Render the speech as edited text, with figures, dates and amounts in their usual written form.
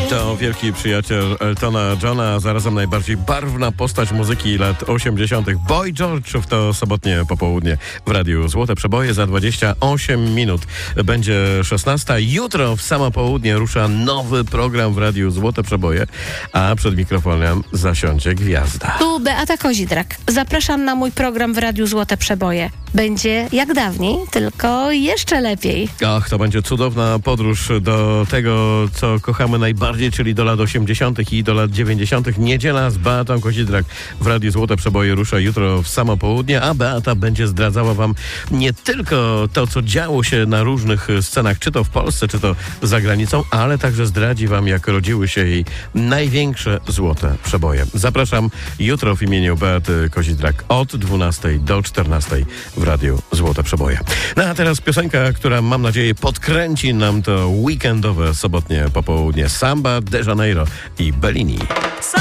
To wielki przyjaciel Eltona Johna, a zarazem najbardziej barwna postać muzyki lat 80. Boy George w to sobotnie popołudnie w Radiu Złote Przeboje. Za 28 minut będzie 16. Jutro w samo południe rusza nowy program w Radiu Złote Przeboje, a przed mikrofonem zasiądzie gwiazda. Tu Beata Kozidrak. Zapraszam na mój program w Radiu Złote Przeboje. Będzie jak dawniej, tylko jeszcze lepiej. Ach, to będzie cudowna podróż do tego, co kochamy najbardziej, czyli do lat 80. i do lat 90. Niedziela z Beatą Kozidrak w Radiu Złote Przeboje rusza jutro w samo południe, a Beata będzie zdradzała wam nie tylko to, co działo się na różnych scenach, czy to w Polsce, czy to za granicą, ale także zdradzi wam, jak rodziły się jej największe złote przeboje. Zapraszam jutro w imieniu Beaty Kozidrak od 12 do 14 w Radiu Złote Przeboje. No a teraz piosenka, która mam nadzieję podkręci nam to weekendowe, sobotnie popołudnie. Samba de Janeiro i Bellini.